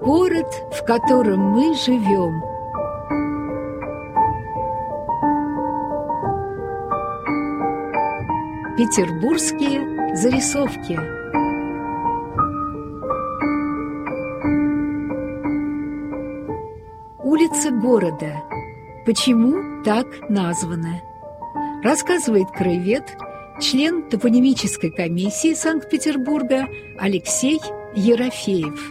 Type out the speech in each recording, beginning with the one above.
Город, в котором мы живем. Петербургские зарисовки. Улица города. Почему так названа? Рассказывает краевед, член топонимической комиссии Санкт-Петербурга Алексей Ерофеев.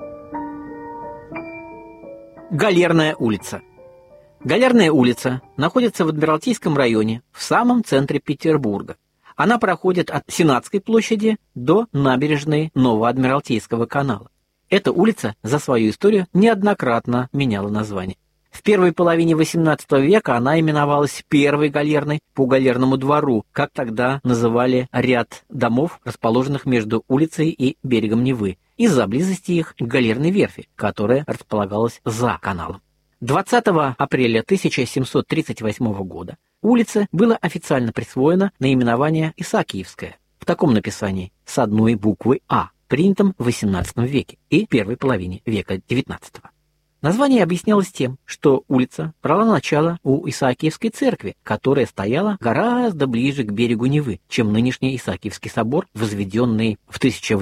Галерная улица. Галерная улица находится в Адмиралтейском районе, в самом центре Петербурга. Она проходит от Сенатской площади до набережной Новоадмиралтейского канала. Эта улица за свою историю неоднократно меняла название. В первой половине XVIII века она именовалась Первой Галерной по Галерному двору, как тогда называли ряд домов, расположенных между улицей и берегом Невы, из-за близости их к Галерной верфи, которая располагалась за каналом. 20 апреля 1738 года улице было официально присвоено наименование Исаакиевская в таком написании с одной буквой «А», принятом в XVIII веке и первой половине века XIX. Название объяснялось тем, что улица брала начало у Исаакиевской церкви, которая стояла гораздо ближе к берегу Невы, чем нынешний Исаакиевский собор, возведенный в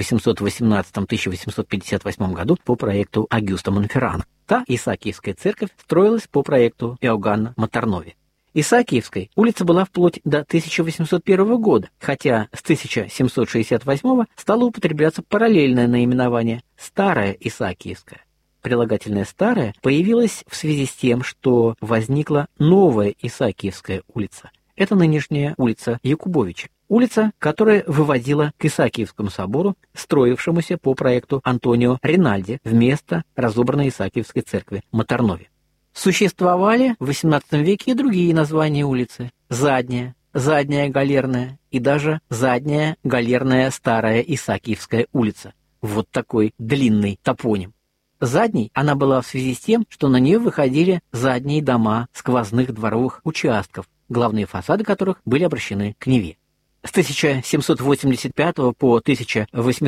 1818-1858 году по проекту Агюста Монферрана. Та Исаакиевская церковь строилась по проекту Иоганна Матернови. Исаакиевской улица была вплоть до 1801 года, хотя с 1768 стало употребляться параллельное наименование «Старая Исаакиевская». Прилагательное «старая» появилось в связи с тем, что возникла новая Исаакиевская улица. Это нынешняя улица Якубовича. Улица, которая выводила к Исаакиевскому собору, строившемуся по проекту Антонио Ринальди вместо разобранной Исаакиевской церкви Матернови. Существовали в XVIII веке и другие названия улицы: Задняя, Задняя Галерная и даже Задняя Галерная Старая Исаакиевская улица. Вот такой длинный топоним. Задней она была в связи с тем, что на нее выходили задние дома сквозных дворовых участков, главные фасады которых были обращены к Неве. С 1785 по 1800